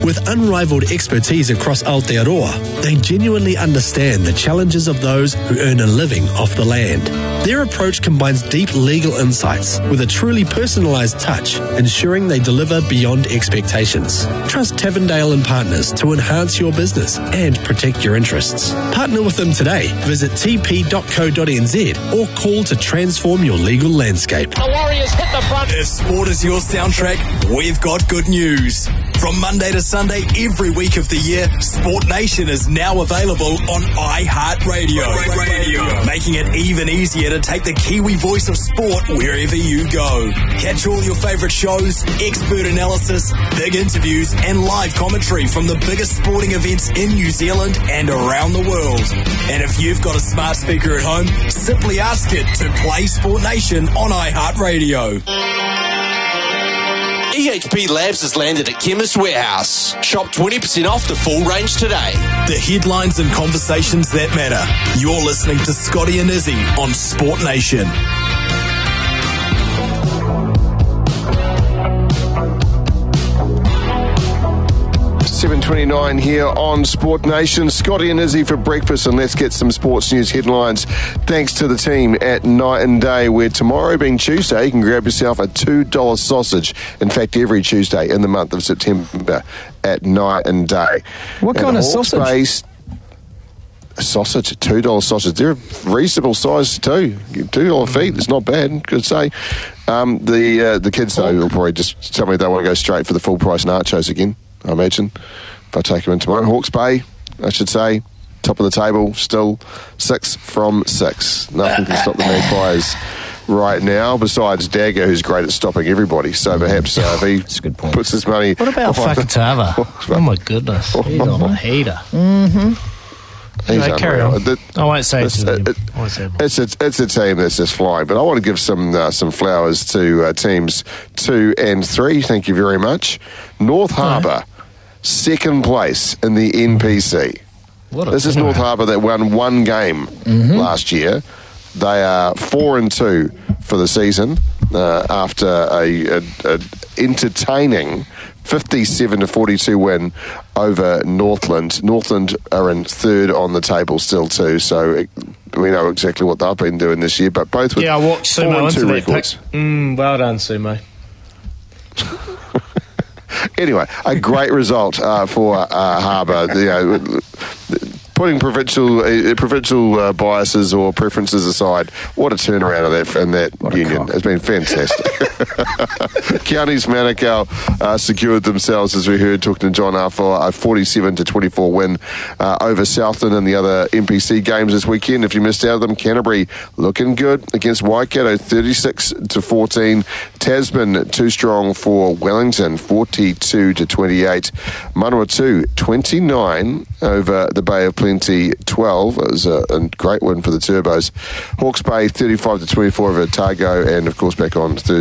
With unrivaled expertise across Aotearoa, they genuinely understand the challenges of those who earn a living off the land. Their approach combines deep legal insights with a truly personalised touch, ensuring they deliver beyond expectations. Trust Tavendale and Partners to enhance your business and protect your interests. Partner with them today. Visit tp.co.nz or call to transform your legal landscape. The Warriors hit the front. If sport is your soundtrack, we've got good news. From Monday to Sunday, every week of the year, Sport Nation is now available on iHeartRadio. Making it even easier to take the Kiwi voice of sport wherever you go. Catch all your favourite shows, expert analysis, big interviews, and live commentary from the biggest sporting events in New Zealand and around the world. And if you've got a smart speaker at home, simply ask it to play Sport Nation on iHeartRadio. EHP Labs has landed at Chemist Warehouse. Shop 20% off the full range today. The headlines and conversations that matter. You're listening to Scotty and Izzy on Sport Nation. 7:29 here on Sport Nation. Scotty and Izzy for breakfast, and let's get some sports news headlines. Thanks to the team at Night and Day, where tomorrow being Tuesday, you can grab yourself a $2 sausage. In fact, every Tuesday in the month of September at Night and Day. What kind of sausage? Sausage, $2 sausage. They're a reasonable size too. $2 feet. It's not bad. Could say. The kids though will probably just tell me they want to go straight for the full price nachos again. I imagine, if I take them in tomorrow. Hawke's Bay, I should say, top of the table, still 6 from 6. Nothing can stop the Magpies right now, besides Dagger, who's great at stopping everybody. So perhaps if he puts his money... What about Fakatava? Oh my goodness, he's on a heater. Anyway, carry on. I won't say it's a team that's just flying, but I want to give some flowers to teams 2 and 3. Thank you very much. North Harbour, second place in the NPC. This is North Harbour that won one game last year. They are 4-2 for the season after a entertaining 57-42 win over Northland. Northland are in third on the table still too, so we know exactly what they've been doing this year. But both with I watched Sumo 4-2 records. Well done, Sumo. Anyway, a great result for Harbour. Putting provincial biases or preferences aside, what a turnaround of that in that union. It's been fantastic. Counties Manukau secured themselves, as we heard, talking to John Arthur, a 47-24 win over Southland in the other NPC games this weekend. If you missed out on them, Canterbury looking good against Waikato, 36-14. Tasman too strong for Wellington, 42-28. Manawatu 29 over the Bay of Plenty, 12. It was a great win for the Turbos. Hawke's Bay 35-24 over Otago, and of course back on Thursday.